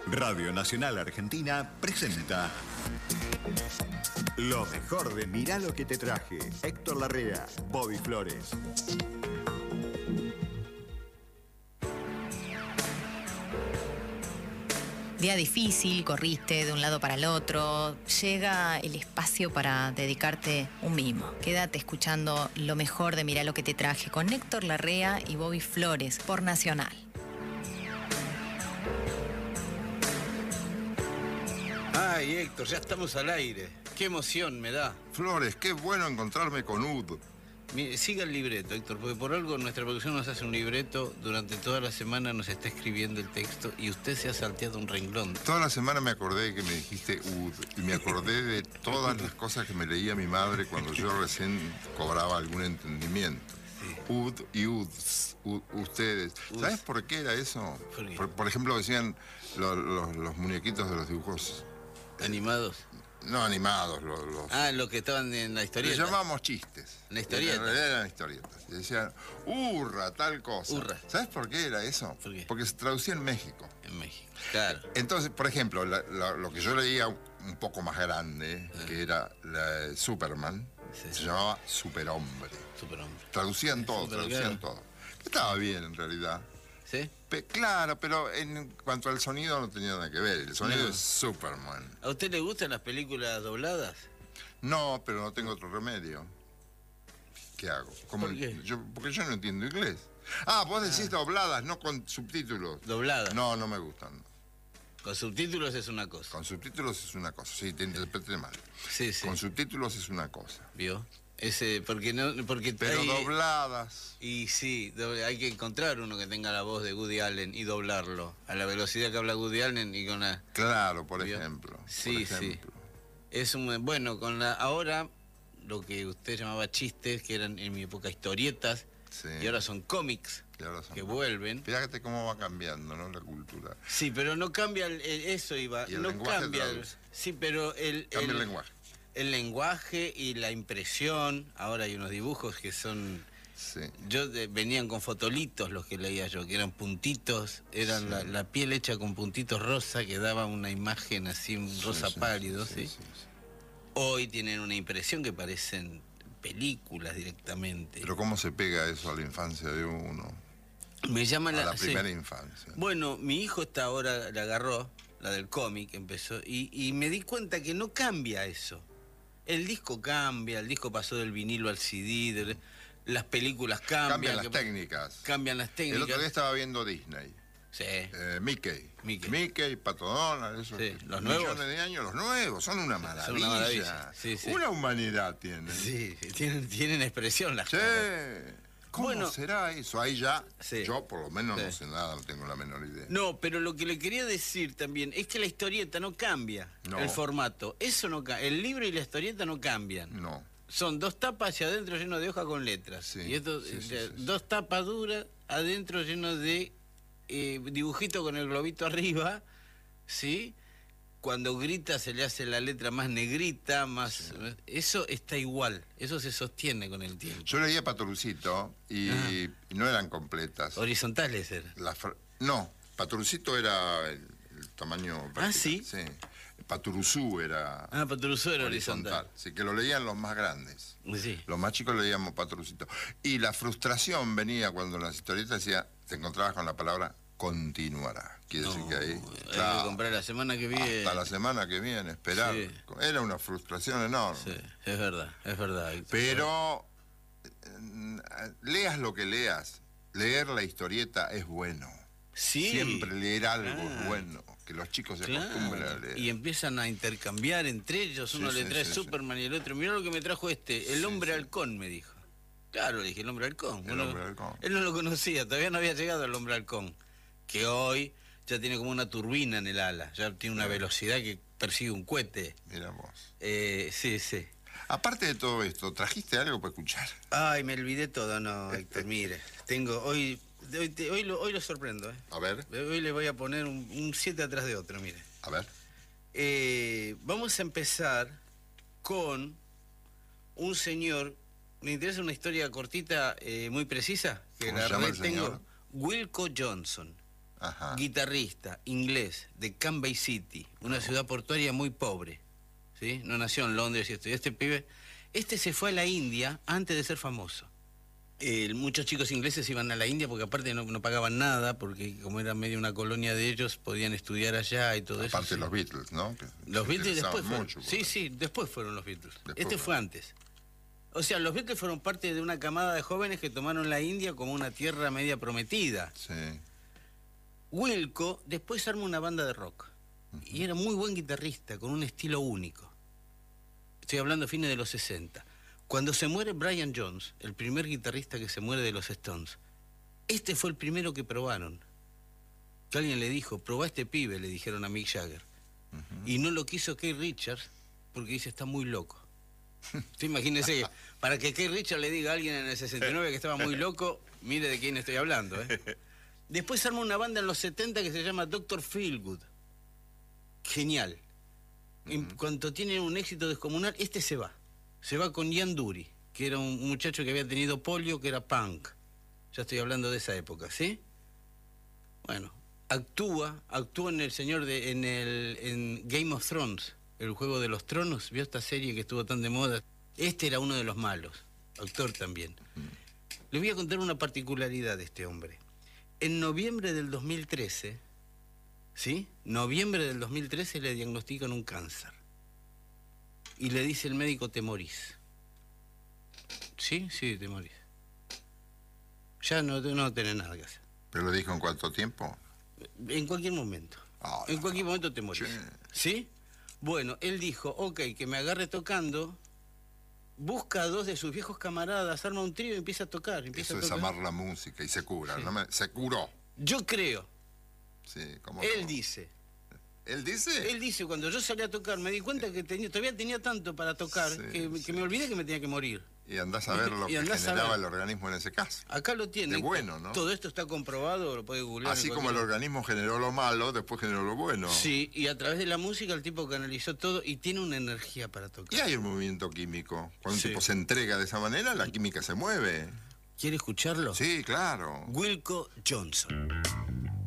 Radio Nacional Argentina presenta lo mejor de Mirá lo que te traje. Héctor Larrea, Bobby Flores. Día difícil, corriste de un lado para el otro, llega el espacio para dedicarte un mimo. Quédate escuchando lo mejor de Mirá lo que te traje con Héctor Larrea y Bobby Flores por Nacional. Ay, Héctor, ya estamos al aire. Qué emoción me da. Flores, qué bueno encontrarme con Ud. Siga el libreto, Héctor, porque por algo nuestra producción nos hace un libreto, durante toda la semana nos está escribiendo el texto y usted se ha salteado un renglón. Toda la semana me acordé que me dijiste Ud y me acordé de todas las cosas que me leía mi madre cuando yo recién cobraba algún entendimiento. Sí. Ud y Uds, ustedes. ¿Sabes por qué era eso? Por ejemplo, decían los muñequitos de los dibujos ¿animados? No animados, los que estaban en la historieta. Les llamábamos chistes. ¿En la historieta? En realidad eran historietas. Y decían, hurra, tal cosa. Hurra. ¿Sabes por qué era eso? ¿Por qué? Porque se traducía en México. En México, claro. Entonces, por ejemplo, lo que yo leía un poco más grande, que era Superman, se llamaba Superhombre. Superhombre. Traducían todo. Estaba bien, en realidad. ¿Sí? Claro, pero en cuanto al sonido no tenía nada que ver. El sonido es Superman. ¿A usted le gustan las películas dobladas? No, pero no tengo otro remedio. ¿Qué hago? ¿Por qué? Porque yo no entiendo inglés. Ah, vos decís dobladas, no con subtítulos. ¿Dobladas? No, no me gustan. Con subtítulos es una cosa. Con subtítulos es una cosa, sí, te interpreté mal. Sí. Con subtítulos es una cosa. ¿Vio? Porque pero hay, dobladas. Y sí, hay que encontrar uno que tenga la voz de Woody Allen y doblarlo a la velocidad que habla Woody Allen y con la... Claro, por ejemplo. Sí. Es bueno, ahora lo que usted llamaba chistes, que eran en mi época historietas, sí. Y ahora son cómics que vuelven. Fíjate cómo va cambiando, ¿no? La cultura. Sí, pero no cambia eso, Iba. Y el no lenguaje cambia. Sí, pero cambia el lenguaje. El lenguaje y la impresión. Ahora hay unos dibujos que son... Sí. Venían con fotolitos los que leía yo, que eran puntitos, eran sí. la piel hecha con puntitos rosa que daba una imagen así, un rosa pálido, ¿sí? Hoy tienen una impresión que parecen películas directamente. Pero ¿cómo se pega eso a la infancia de uno? Me llama a la primera infancia. Bueno, mi hijo ahora la agarró, la del cómic empezó, y me di cuenta que no cambia eso. El disco cambia, el disco pasó del vinilo al CD, las películas cambian. Cambian las técnicas. El otro día estaba viendo Disney. Sí. Mickey, Pato Donald, esos los nuevos. Millones de años, los nuevos, son una maravilla. Son una maravilla. Sí. Una humanidad tienen. Sí, tienen expresión las cosas. ¿Cómo será eso? Ahí ya, yo por lo menos no sé nada, no tengo la menor idea. No, pero lo que le quería decir también es que la historieta no cambia, el formato. Eso no cambia. El libro y la historieta no cambian. No. Son dos tapas hacia adentro llenos de hojas con letras. Sí, y esto, dos tapas duras adentro llenos de dibujito con el globito arriba, ¿sí? Cuando grita se le hace la letra más negrita, más... Sí. Eso está igual, eso se sostiene con el tiempo. Yo leía Patorucito y no eran completas. ¿Horizontales eran? No, Patorucito era el tamaño vertical. ¿Ah, sí? Sí. Paturuzú era... Paturuzú era horizontal. Sí, que lo leían los más grandes. Sí. Los más chicos leíamos Patorucito. Y la frustración venía cuando en las historietas te encontrabas con la palabra continuará. Quiere decir que ahí... Hay que comprar la semana que viene. Hasta la semana que viene, esperar. Sí. Era una frustración enorme. Sí, es verdad. Pero leas lo que leas, leer la historieta es bueno. Sí. Siempre leer algo es bueno, que los chicos se acostumbren a leer. Y empiezan a intercambiar entre ellos, uno le trae Superman y el otro, mirá lo que me trajo el hombre halcón, me dijo. Claro, le dije, el hombre halcón. El hombre halcón. Él no lo conocía, todavía no había llegado el hombre halcón, que hoy ya tiene como una turbina en el ala, ya tiene una velocidad que persigue un cohete. Mira vos. Sí. Aparte de todo esto, ¿trajiste algo para escuchar? Ay, me olvidé todo, no, Héctor, mire. Hoy lo sorprendo, ¿eh? A ver. Hoy le voy a poner un 7 atrás de otro, mire. A ver. Vamos a empezar con un señor. Me interesa una historia cortita, muy precisa, que ¿Cómo la se llama red el tengo. señor? Wilko Johnson. Ajá. guitarrista inglés de Cambay City, una ciudad portuaria muy pobre, ¿sí? No nació en Londres y esto. Y este pibe, se fue a la India antes de ser famoso. Muchos chicos ingleses iban a la India porque aparte no pagaban nada, porque como era medio una colonia de ellos, podían estudiar allá y todo eso. Aparte los Beatles, ¿no? Los Beatles después fueron. Mucho, Sí, después fueron los Beatles. Después Fue antes. O sea, los Beatles fueron parte de una camada de jóvenes que tomaron la India como una tierra media prometida. Sí. Wilco después arma una banda de rock. Y era muy buen guitarrista, con un estilo único. Estoy hablando a fines de los 60. Cuando se muere Brian Jones, el primer guitarrista que se muere de los Stones, fue el primero que probaron. Que alguien le dijo, probá a este pibe, le dijeron a Mick Jagger. Y no lo quiso Keith Richards, porque dice, está muy loco. Usted imagínese, para que Keith Richards le diga a alguien en el 69 que estaba muy loco, mire de quién estoy hablando, ¿eh? Después arma una banda en los 70 que se llama Dr. Feelgood. Genial. En cuanto tiene un éxito descomunal, se va. Se va con Ian Dury, que era un muchacho que había tenido polio, que era punk. Ya estoy hablando de esa época, ¿sí? Bueno, actúa en Game of Thrones, el juego de los tronos. ¿Vio esta serie que estuvo tan de moda? Era uno de los malos, actor también. Le voy a contar una particularidad de este hombre. En noviembre del 2013, ¿sí? Noviembre del 2013 le diagnostican un cáncer. Y le dice el médico, te morís. ¿Sí? Sí, te morís. Ya no tenés nada que hacer. ¿Pero lo dijo en cuánto tiempo? En cualquier momento. En cualquier momento te morís. ¿Sí? Bueno, él dijo, ok, que me agarre tocando, busca a 2 de sus viejos camaradas, arma un trío y empieza a tocar. Eso es amar la música y se cura. Sí. Se curó. Yo creo. Sí, ¿cómo Él no? dice. ¿Él dice? Él dice, cuando yo salí a tocar, me di cuenta que todavía tenía tanto para tocar, que me olvidé que me tenía que morir. Y andás a ver lo que generaba el organismo en ese caso. Acá lo tiene. Qué bueno, ¿no? Todo esto está comprobado, lo puede googlear. Así como el organismo generó lo malo, después generó lo bueno. Sí, y a través de la música el tipo canalizó todo y tiene una energía para tocar. Y hay un movimiento químico. Cuando Sí. un tipo se entrega de esa manera, la química se mueve. ¿Quiere escucharlo? Sí, claro. Wilco Johnson.